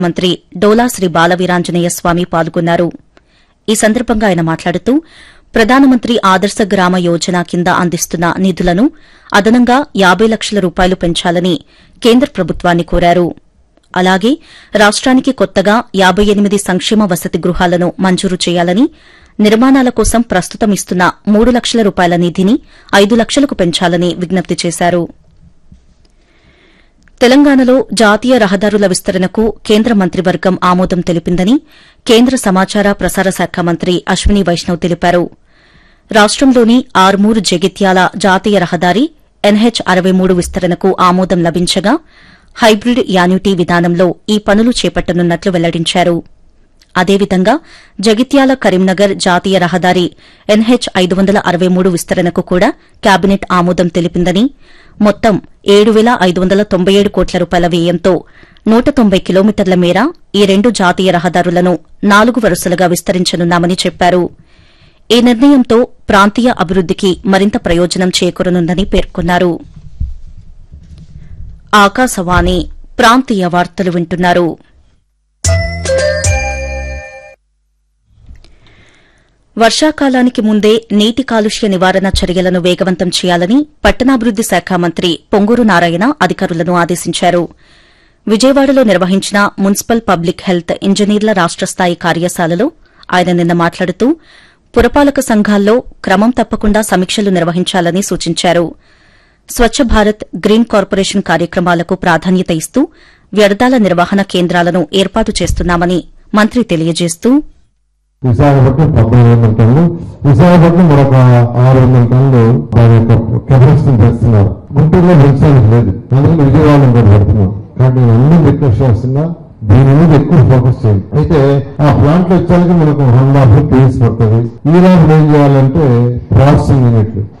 మంత్రి డోలా శ్రీ బాలవీరాంజనేయ స్వామి పాల్గొన్నారు. ఈ సందర్భంగా ఆయన మాట్లాడుతూ ప్రధానమంత్రి ఆదర్శ గ్రామ యోజన కింద అందిస్తున్న నిధులను అదనంగా 50 లక్షల రూపాయలు పెంచాలని కేంద్ర ప్రభుత్వాన్ని కోరారు. అలాగే రాష్ట్రానికి కొత్తగా 58 సంక్షేమ వసతి గృహాలను మంజూరు చేయాలని, నిర్మాణాల కోసం ప్రస్తుతం ఇస్తున్న 3 లక్షల రూపాయల నిధిని 5 లక్షలకు పెంచాలని విజ్ఞప్తి చేశారు. తెలంగాణలో జాతీయ రహదారుల విస్తరణకు కేంద్ర మంత్రివర్గం ఆమోదం తెలిపిందని కేంద్ర సమాచార ప్రసార శాఖ మంత్రి అశ్విని వైష్ణవ్ తెలిపారు. రాష్టంలోని ఆర్మూర్ జగిత్యాల జాతీయ రహదారి NH-63 విస్తరణకు ఆమోదం లభించగా హైబ్రిడ్ యాన్యుటీ విధానంలో ఈ పనులు చేపట్టనున్నట్లు వెల్లడించారు. అదేవిధంగా జగిత్యాల కరీంనగర్ జాతీయ రహదారి NH-563 విస్తరణకు కూడా కేబినెట్ ఆమోదం తెలిపిందని, మొత్తం 7,597 కోట్ల రూపాయల వ్యయంతో 190 కిలోమీటర్ల మేర ఈ 2 జాతీయ రహదారులను 4 వరుసలుగా విస్తరించనున్నామని చెప్పారు. ఈ నిర్ణయంతో ప్రాంతీయ అభివృద్దికి మరింత ప్రయోజనం చేకూరనుందని పేర్కొన్నారు. ఆకాశవాణి ప్రాంతీయ వార్తలు వింటున్నారు. వర్షాకాలానికి ముందే నీటి కాలుష్య నివారణ చర్యలను వేగవంతం చేయాలని పట్టణాభివృద్ది శాఖ మంత్రి పొంగూరు నారాయణ అధికారులను ఆదేశించారు. విజయవాడలో నిర్వహించిన మున్సిపల్ పబ్లిక్ హెల్త్ ఇంజనీర్ల రాష్ట స్థాయి కార్యశాలలో ఆయన నిన్న మాట్లాడుతూ పురపాలక సంఘాల్లో క్రమం తప్పకుండా సమీక్షలు నిర్వహించాలని సూచించారు. స్వచ్ఛ భారత్, గ్రీన్ కార్పొరేషన్ కార్యక్రమాలకు ప్రాధాన్యత ఇస్తూ వ్యర్థాల నిర్వహణ కేంద్రాలను ఏర్పాటు చేస్తున్నామని మంత్రి తెలియజేస్తూ విశాఖపట్నం 1900 టన్నులు, విశాఖపట్నం మరొక 600 టన్నులు దాని యొక్క కెపాసిటీ చేస్తున్నారు. గుంటూరులో పెంచడానికి లేదు, అందుకని విజయవాడలో కూడా పెడుతున్నాం. కాబట్టి నేను అన్ని రిక్వెస్ట్ చేస్తున్నా, దీని మీద ఎక్కువ ఫోకస్ చేయండి. అయితే ఆ ప్లాంట్ వచ్చాక మనకు 1.5 days పడుతుంది. ఈ రోజు ఏం చేయాలంటే ప్రాసెసింగ్ యూనిట్లు